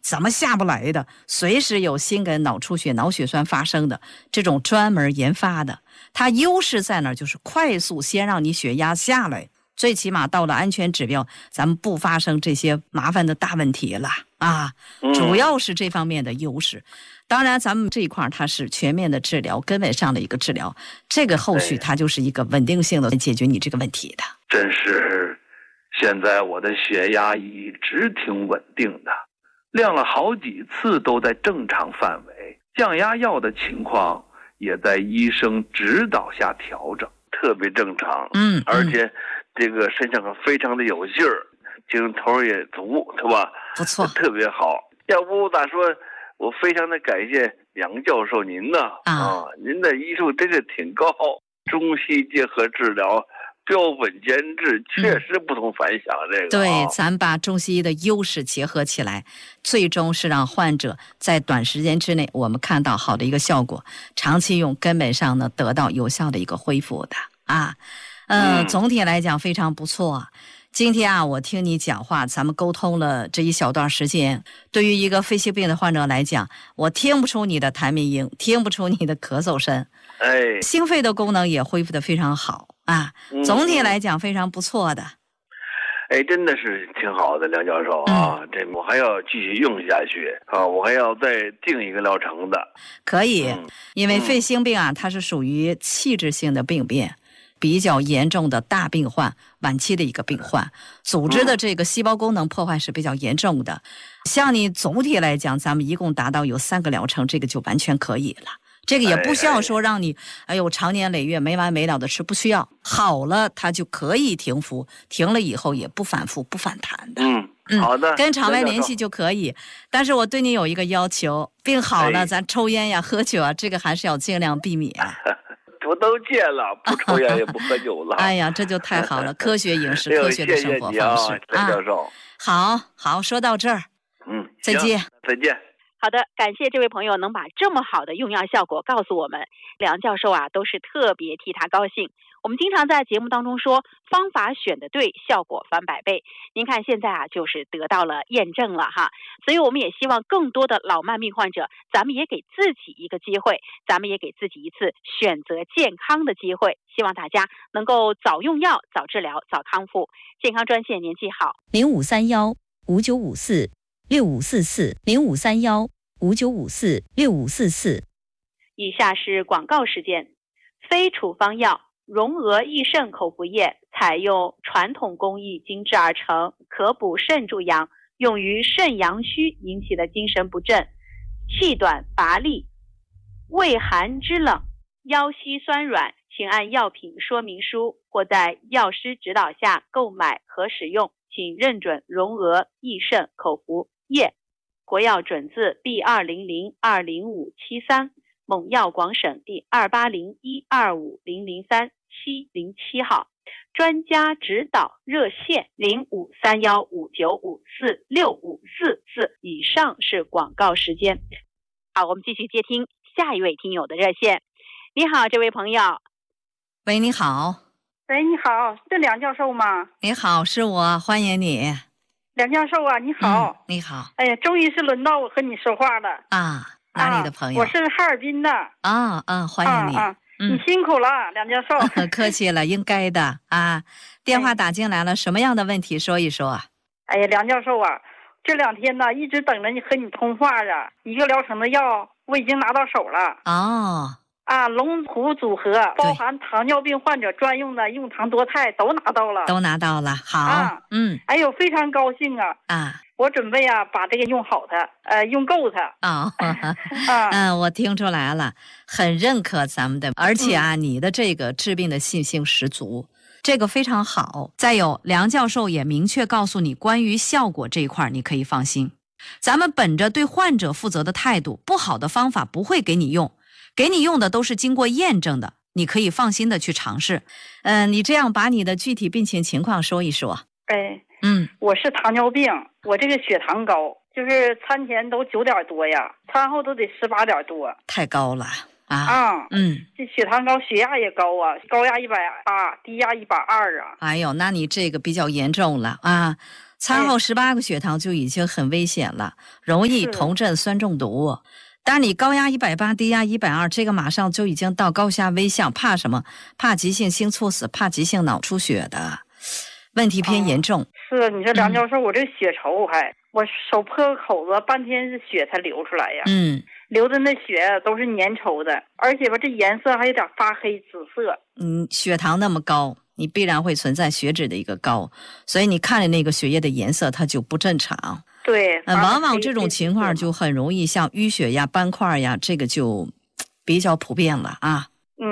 怎么下不来的，随时有心梗、脑出血、脑血栓发生的，这种专门研发的。它优势在哪儿？就是快速先让你血压下来，最起码到了安全指标，咱们不发生这些麻烦的大问题了啊。主要是这方面的优势。当然咱们这一块它是全面的治疗，根本上的一个治疗，这个后续它就是一个稳定性的解决你这个问题的。 真是，现在我的血压一直挺稳定的，量了好几次都在正常范围，降压药的情况也在医生指导下调整，特别正常。而且这个身上非常的有劲儿，劲头也足，对吧？ 不错， 特别好。要不咋说，我非常的感谢梁教授您呢您的医术真是挺高，中西结合治疗，标本兼治，确实不同凡响。这个对，咱把中西医的优势结合起来，最终是让患者在短时间之内我们看到好的一个效果，长期用根本上呢得到有效的一个恢复的啊。总体来讲非常不错。今天啊，我听你讲话，咱们沟通了这一小段时间，对于一个肺气病的患者来讲，我听不出你的痰鸣音，听不出你的咳嗽声，心肺的功能也恢复得非常好啊。总体来讲非常不错的。 真的是挺好的，梁教授啊，这我还要继续用下去啊，我还要再定一个疗程的。 可以，因为肺心病啊，它是属于器质性的病变。比较严重的大病患，晚期的一个病患，组织的这个细胞功能破坏是比较严重的。像你总体来讲，咱们一共达到有3个疗程，这个就完全可以了。这个也不需要说让你长年累月没完没了的吃，不需要。好了，它就可以停服，停了以后也不反复不反弹的。 好的， 跟肠胃联系就可以。但是我对你有一个要求，病好了，咱抽烟呀、喝酒啊，这个还是要尽量避免。 我都戒了，不抽烟也不喝酒了。 哎呀，这就太好了！科学饮食，科学的生活方式。 梁教授， 好，说到这儿，再见。 再见。 好的，感谢这位朋友能把这么好的用药效果告诉我们，梁教授啊都是特别替他高兴。我们经常在节目当中说，方法选得对，效果翻百倍。您看现在啊，就是得到了验证了哈。所以我们也希望更多的老慢病患者，咱们也给自己一个机会，咱们也给自己一次选择健康的机会。希望大家能够早用药、早治疗、早康复。健康专线您记好 0531-5954-6544，0531-5954-6544。 以下是广告时间。非处方药荣娥益肾口服液采用传统工艺精制而成，可补肾助阳，用于肾阳虚引起的精神不振、气短乏力、畏寒肢冷、腰膝酸软，请按药品说明书或在药师指导下购买和使用，请认准荣娥益肾口服液，国药准字 B200-20573，蒙药广省第280125003-707号，专家指导热线053159546544。以上是广告时间。好，我们继续接听下一位听友的热线。你好，这位朋友。 喂，你好。 喂，你好，是梁教授吗？ 你好，是我，欢迎你。 梁教授啊，你好。 你好。 哎呀，终于是轮到我和你说话了啊。哪里的朋友？ 我是哈尔滨的。 欢迎你。 你辛苦了，梁教授。 客气了，应该的啊。电话打进来了，什么样的问题说一说？ 哎呀，梁教授啊，这2天呢一直等着和你通话啊，一个疗程的药我已经拿到手了。龙虎组合包含糖尿病患者专用的用糖多肽都拿到了。 好。 哎呦，非常高兴啊。我准备把这个用好它，用够它。 我听出来了，很认可咱们的，而且你的这个治病的信心十足，这个非常好。再有，梁教授也明确告诉你，关于效果这一块你可以放心，咱们本着对患者负责的态度，不好的方法不会给你用，给你用的都是经过验证的，你可以放心的去尝试。你这样把你的具体病情况说一说。 我是糖尿病，我这个血糖高，就是餐前都9点多呀，餐后都得18点多， 太高了这血糖高，血压也高啊，高压180，低压120啊。 哎呦，那你这个比较严重了啊。 餐后18个血糖就已经很危险了，容易酮症酸中毒。但你高压180，低压120，这个马上就已经到高下危象，怕什么？怕急性心猝死，怕急性脑出血的问题偏严重。 是，你说梁教授，我这血稠我手破个口子，半天血才流出来呀。流的那血都是粘稠的，而且吧，这颜色还有点发黑紫色。 血糖那么高，你必然会存在血脂的一个高，所以你看的那个血液的颜色它就不正常。 对， 往往这种情况就很容易像淤血呀、斑块呀，这个就比较普遍了啊。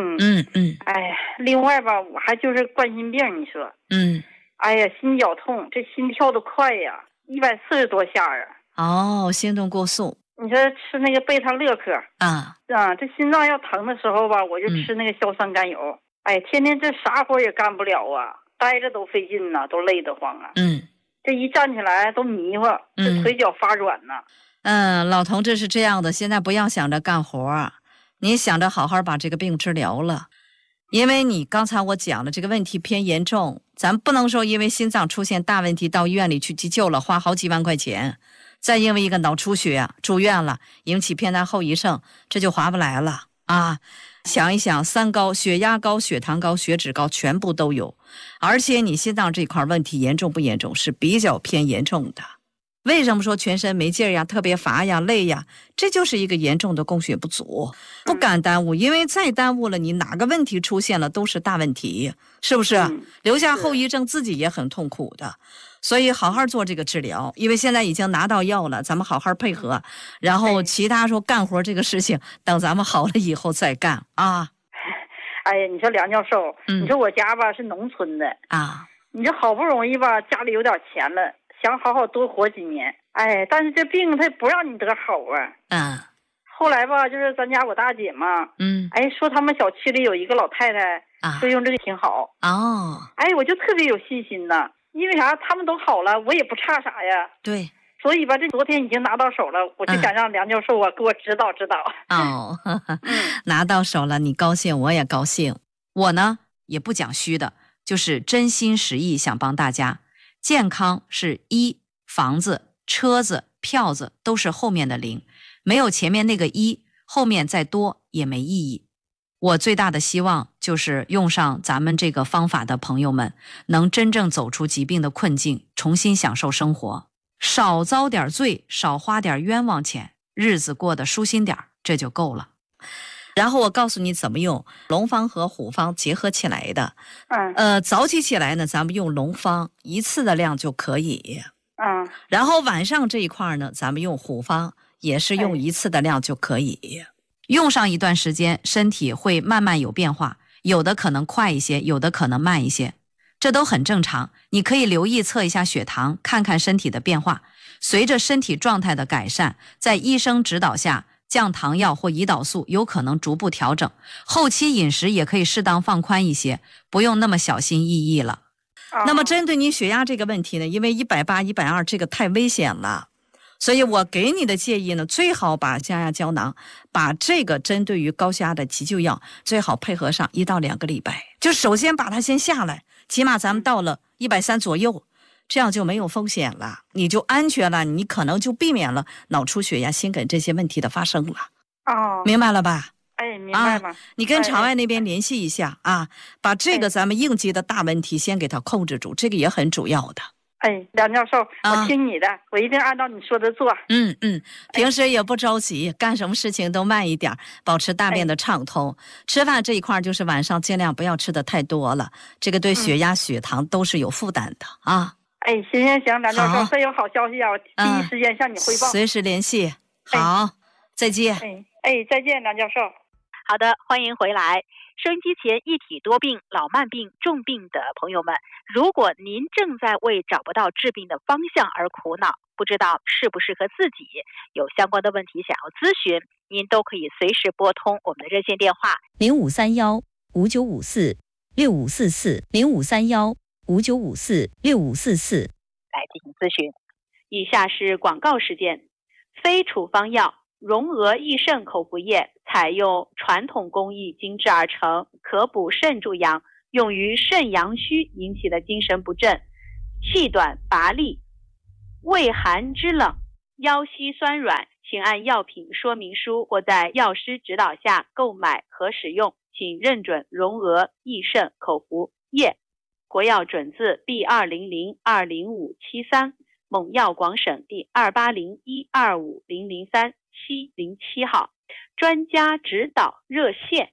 另外吧，我还就是冠心病，你说。心绞痛，这心跳都快呀，140多下啊。 心动过速。 你说吃那个贝塔乐克这心脏要疼的时候吧，我就吃那个硝酸甘油。天天这啥活也干不了啊，待着都费劲呐，都累得慌啊。这一站起来都迷糊，这腿脚发软呐。 老同志是这样的，现在不要想着干活，你想着好好把这个病治疗了。因为你刚才我讲的这个问题偏严重，咱不能说因为心脏出现大问题到医院里去急救了，花好几万块钱，再因为一个脑出血住院了，引起偏瘫后遗症，这就划不来了啊！想一想，3高，血压高、血糖高、血脂高，全部都有，而且你心脏这块问题严重不严重？是比较偏严重的。为什么说全身没劲呀，特别乏呀、累呀？这就是一个严重的供血不足，不敢耽误，因为再耽误了，你哪个问题出现了都是大问题，是不是？留下后遗症，自己也很痛苦的。所以好好做这个治疗，因为现在已经拿到药了，咱们好好配合，然后其他说干活这个事情，等咱们好了以后再干啊。 你说梁教授，你说我家吧是农村的你这好不容易吧家里有点钱了，想好好多活几年，但是这病它不让你得好后来吧，就是咱家我大姐嘛，说他们小区里有一个老太太，说用这个挺好我就特别有信心呐，因为啥？他们都好了，我也不差啥呀。 对， 所以吧，这昨天已经拿到手了，我就想让梁教授给我指导指导。 拿到手了，你高兴，我也高兴。我呢也不讲虚的，就是真心实意想帮大家。健康是1，房子、车子、票子都是后面的0，没有前面那个1，后面再多也没意义。我最大的希望就是用上咱们这个方法的朋友们，能真正走出疾病的困境，重新享受生活，少遭点罪，少花点冤枉钱，日子过得舒心点，这就够了。然后我告诉你怎么用龙方和虎方结合起来的。早起起来呢，咱们用龙方1次的量就可以。然后晚上这一块呢，咱们用虎方，也是用1次的量就可以。用上一段时间，身体会慢慢有变化，有的可能快一些，有的可能慢一些，这都很正常。你可以留意测一下血糖，看看身体的变化。随着身体状态的改善，在医生指导下，降糖药或胰岛素有可能逐步调整，后期饮食也可以适当放宽一些，不用那么小心翼翼了。那么针对你血压这个问题呢，因为180、120这个太危险了，所以我给你的建议呢，最好把降压胶囊，把这个针对于高血压的急救药，最好配合上1到2个礼拜，就首先把它先下来，起码咱们到了130左右，这样就没有风险了，你就安全了，你可能就避免了脑出血呀、心梗这些问题的发生了。明白了吧？ 明白了。 你跟场外那边联系一下把这个咱们应急的大问题先给它控制住，这个也很主要的。 梁教授，我听你的，我一定按照你说的做。 平时也不着急，干什么事情都慢一点，保持大便的畅通。吃饭这一块就是晚上尽量不要吃的太多了，这个对血压、血糖都是有负担的行，梁教授，再有好消息我第一时间向你汇报。 随时联系。好，再见。 再见，梁教授。 好的，欢迎回来。收音机前一体多病、老慢病、重病的朋友们，如果您正在为找不到治病的方向而苦恼，不知道适不适合自己，有相关的问题想要咨询，您都可以随时拨通我们的热线电话 0531-5954-6544，0531-5954-6544 来进行咨询。以下是广告时间。非处方药荣娥益肾口服液采用传统工艺精制而成，可补肾助阳，用于肾阳虚引起的精神不振、气短乏力、 畏寒肢冷、腰膝酸软，请按药品说明书或在药师指导下购买和使用，请认准荣额益肾口服液，国药准字 B200-20573，蒙药广省第280125003-707号，专家指导热线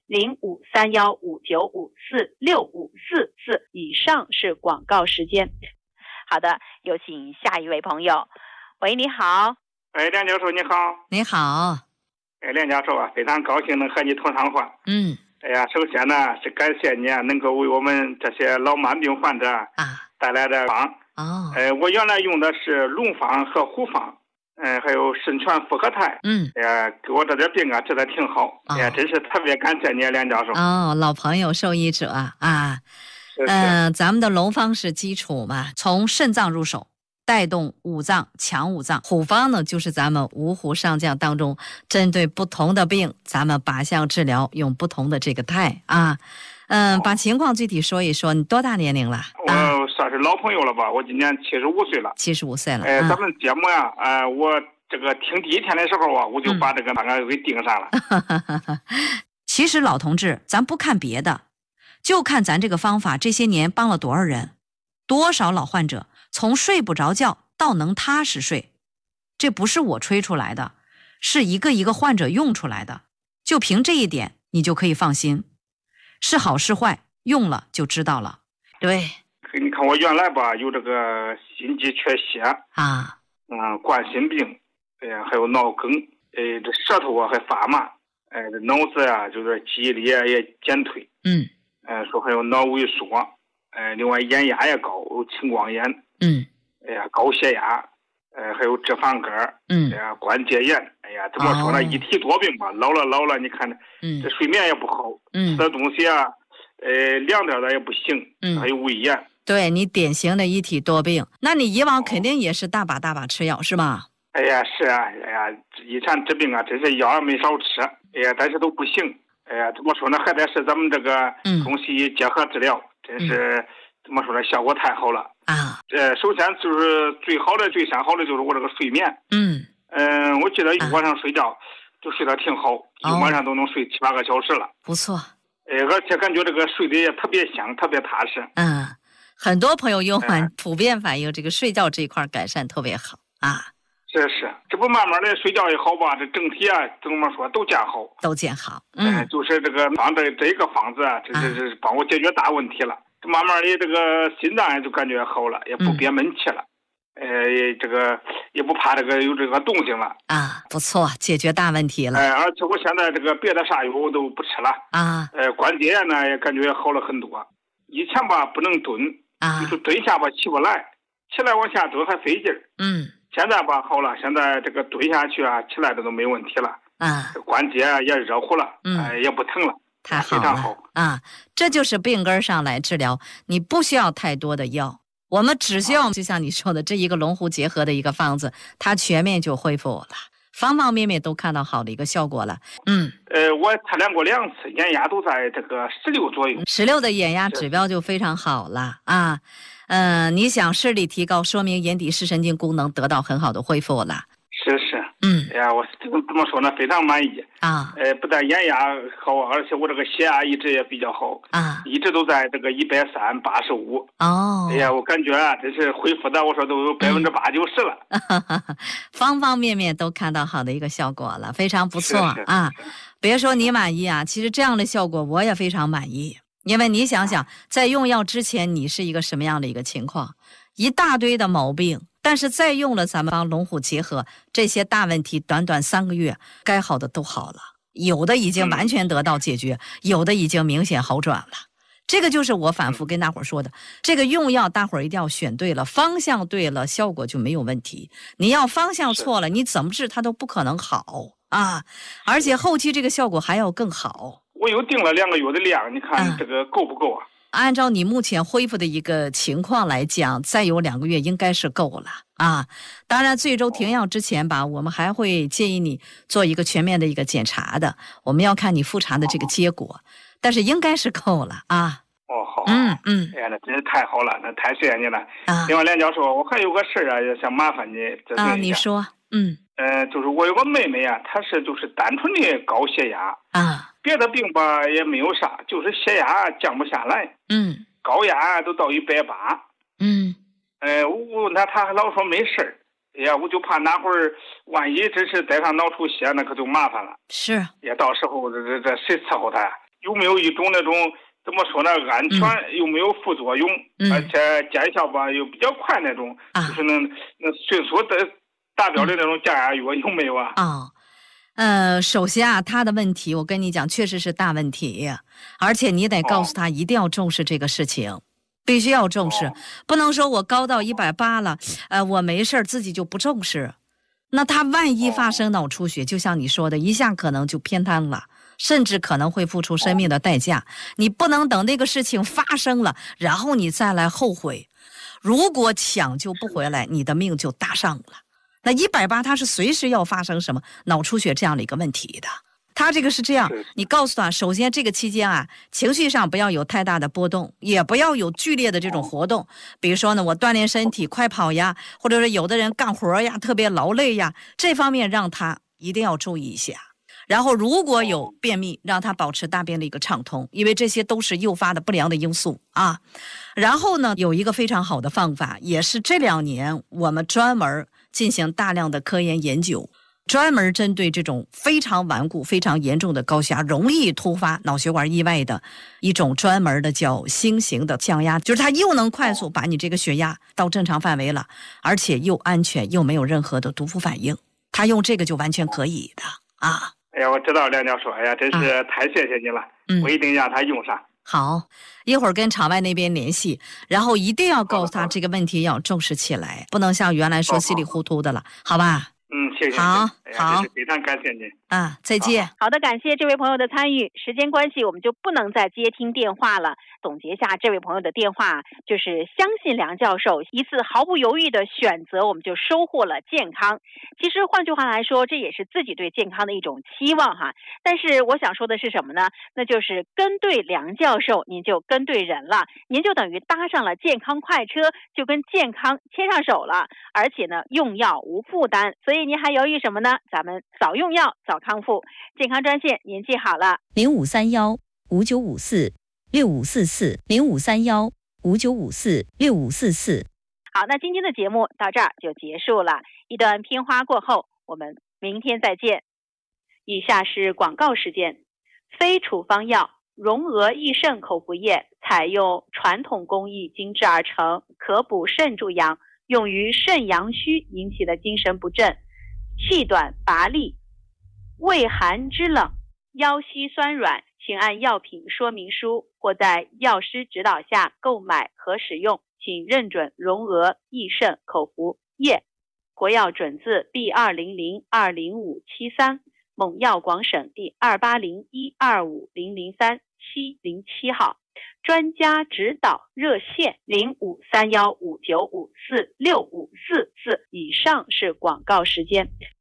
053159546544。以上是广告时间。好的，有请下一位朋友。喂，你好。 梁教授你好。 你好。 梁教授啊，非常高兴能和你通上话。首先呢是感谢你能够为我们这些老慢病患者带来的方。我原来用的是龙方和虎方，还有肾全复合肽。给我这点病治得挺好。真是特别感谢你，梁教授。 老朋友受益者啊。咱们的龙方是基础嘛，从肾脏入手，带动五脏，强五脏。虎方呢，就是咱们五虎上将当中，针对不同的病，咱们靶向治疗，用不同的这个肽啊。把情况具体说一说。你多大年龄了？ 我算是老朋友了吧，我今年75岁了。 75岁了。 咱们节目呀，我这个听第一天的时候啊，我就把这个给盯上了。 其实老同志，咱不看别的，就看咱这个方法这些年帮了多少人，多少老患者从睡不着觉到能踏实睡。这不是我吹出来的，是一个一个患者用出来的。就凭这一点，你就可以放心。是好是坏，用了就知道了。对， 你看我原来吧有这个心肌缺血冠心病，还有脑梗，这舌头还发麻，这脑子就是记忆力也减退。说还有脑萎缩，另外眼压也高，有青光眼，高血压，还有脂肪肝，关节炎，怎么说呢，一体多病吧。老了，你看这睡眠也不好，吃的东西凉点的也不行，还有胃炎。 对，你典型的一体多病。那你以往肯定也是大把吃药是吧？ 是啊，以前治病真是药没少吃，但是都不行。怎么说呢？还得是咱们这个中西医结合治疗，真是怎么说呢？效果太好了首先就是最先好的就是我这个睡眠。我记得晚上睡觉就睡得挺好，一晚上都能睡7-8个小时了。 不错。 而且感觉这个睡得也特别香，特别踏实。 很多朋友用完普遍反映这个睡觉这一块改善特别好是，这不慢慢的睡觉也好吧，这整体怎么说都见好。就是这个这个方子这帮我解决大问题了。慢慢的这个心脏就感觉好了，也不憋闷气了。这个也不怕这个有这个动静了不错，解决大问题了。 而且我现在这个别的啥药我都不吃了关节炎呢也感觉好了很多。以前吧不能蹲就是蹲下吧起不来，起来往下蹲还费劲儿。现在吧好了，现在这个蹲下去起来的都没问题了。关节也热乎了，也不疼了。 太好了， 非常好这就是病根上来治疗，你不需要太多的药，我们只需要就像你说的这一个龙虎结合的一个方子，它全面就恢复了，方方面面都看到好的一个效果了。 我测量过2次，眼压都在这个16左右 ，16的眼压指标就非常好了你想视力提高，说明眼底视神经功能得到很好的恢复了。 是我怎么说呢，非常满意不但眼压好，而且我这个血压一直也比较好一直都在这个130/85。我感觉这是恢复的，我说都有80%-90%了方方面面都看到好的一个效果了，非常不错别说你满意其实这样的效果我也非常满意。因为你想想在用药之前你是一个什么样的一个情况，一大堆的毛病，但是再用了咱们帮龙虎结合，这些大问题短短3个月该好的都好了，有的已经完全得到解决，有的已经明显好转了。这个就是我反复跟大伙说的，这个用药大伙一定要选对了，方向对了，效果就没有问题。你要方向错了，你怎么治它都不可能好而且后期这个效果还要更好。 我又定了2个月的量，你看这个够不够按照你目前恢复的一个情况来讲，再有2个月应该是够了当然最终停药之前吧，我们还会建议你做一个全面的一个检查的，我们要看你复查的这个结果，但是应该是够了好哎呀，那真是太好了，那太谢谢你了。另外，梁教授，我还有个事儿啊，也想麻烦你咨询一下。 你说。 就是我有个妹妹啊，她就是单纯的高血压别的病吧也没有啥，就是血压降不下来。高压都到180。我问她，她还老说没事儿。哎呀，我就怕哪会儿万一真是带上脑出血，那可就麻烦了。 是。 也到时候这谁伺候她呀？有没有一种那种怎么说呢？安全又没有副作用，而且见效吧又比较快那种，就是那迅速的达标的那种降压药有没有啊？ 首先啊，他的问题我跟你讲，确实是大问题，而且你得告诉他一定要重视这个事情，必须要重视，不能说我高到180了，我没事自己就不重视，那他万一发生脑出血，就像你说的，一下可能就偏瘫了，甚至可能会付出生命的代价。你不能等那个事情发生了，然后你再来后悔。如果抢救不回来，你的命就搭上了。那180它是随时要发生什么脑出血这样的一个问题的。他这个是这样，你告诉他，首先这个期间啊，情绪上不要有太大的波动，也不要有剧烈的这种活动。比如说呢，我锻炼身体，快跑呀，或者是有的人干活呀，特别劳累呀，这方面让他一定要注意一下。然后如果有便秘，让他保持大便的一个畅通，因为这些都是诱发的不良的因素啊。然后呢，有一个非常好的方法，也是这2年我们专门进行大量的科研研究，专门针对这种非常顽固、非常严重的高血压、容易突发脑血管意外的一种专门的叫新型的降压，就是它又能快速把你这个血压到正常范围了，而且又安全又没有任何的毒副反应，它用这个就完全可以的啊。 哎呀，我知道梁教授，哎呀，真是太谢谢你了，我一定让他用上。 好，一会儿跟场外那边联系，然后一定要告诉他这个问题要重视起来，不能像原来说稀里糊涂的了，好吧？ 谢谢。 好， 好，非常感谢您。 再见。 好的，感谢这位朋友的参与。时间关系，我们就不能再接听电话了。总结下这位朋友的电话，就是相信梁教授，一次毫不犹豫的选择，我们就收获了健康。其实换句话来说，这也是自己对健康的一种期望哈。但是我想说的是什么呢？那就是跟对梁教授，您就跟对人了，您就等于搭上了健康快车，就跟健康牵上手了。而且呢，用药无负担，所以您还犹豫什么呢？咱们早用药，早康复。健康专线您记好了 0531-5954-6544，0531-5954-6544。 好，那今天的节目到这儿就结束了。一段片花过后，我们明天再见。以下是广告时间。非处方药荣额益肾口服液采用传统工艺精制而成，可补肾助阳，用于肾阳虚引起的精神不振、气短乏力、畏寒肢冷、腰膝酸软，请按药品说明书或在药师指导下购买和使用，请认准荣额益肾口服液，国药准字 B200-20573， 蒙药广省第280125003-707号，专家指导热线053159546544。以上是广告时间。